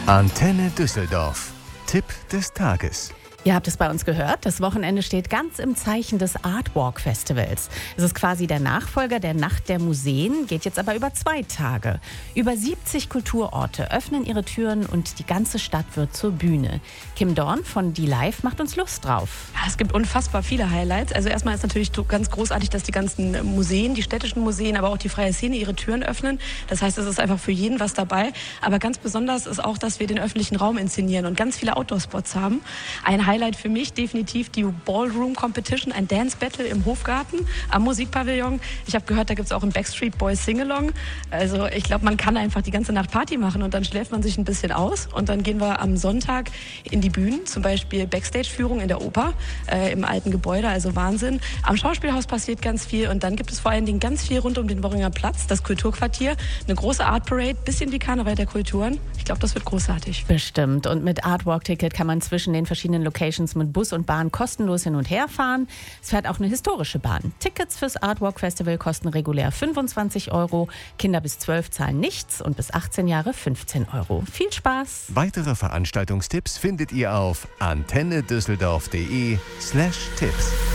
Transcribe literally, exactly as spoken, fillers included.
Antenne Düsseldorf. Tipp des Tages. Ihr habt es bei uns gehört, das Wochenende steht ganz im Zeichen des Artwalk Festivals. Es ist quasi der Nachfolger der Nacht der Museen, geht jetzt aber über zwei Tage. Über siebzig Kulturorte öffnen ihre Türen und die ganze Stadt wird zur Bühne. Kim Dorn von Die Live macht uns Lust drauf. Ja, es gibt unfassbar viele Highlights. Also erstmal ist natürlich ganz großartig, dass die ganzen Museen, die städtischen Museen, aber auch die freie Szene ihre Türen öffnen. Das heißt, es ist einfach für jeden was dabei. Aber ganz besonders ist auch, dass wir den öffentlichen Raum inszenieren und ganz viele Outdoor-Spots haben. Ein Highlight für mich definitiv die Ballroom Competition, ein Dance Battle im Hofgarten am Musikpavillon. Ich habe gehört, da gibt es auch ein Backstreet Boys Singalong. Also ich glaube, man kann einfach die ganze Nacht Party machen und dann schläft man sich ein bisschen aus. Und dann gehen wir am Sonntag in die Bühnen, zum Beispiel Backstage-Führung in der Oper, äh, im alten Gebäude, also Wahnsinn. Am Schauspielhaus passiert ganz viel und dann gibt es vor allen Dingen ganz viel rund um den Worringer Platz, das Kulturquartier, eine große Art Parade, bisschen wie Karneval der Kulturen. Ich glaube, das wird großartig. Bestimmt. Und mit Artwalk-Ticket kann man zwischen den verschiedenen Locations mit Bus und Bahn kostenlos hin und her fahren. Es fährt auch eine historische Bahn. Tickets fürs Artwalk Festival kosten regulär fünfundzwanzig Euro. Kinder bis zwölf zahlen nichts und bis achtzehn Jahre fünfzehn Euro. Viel Spaß! Weitere Veranstaltungstipps findet ihr auf antennedüsseldorf punkt de slash Tipps.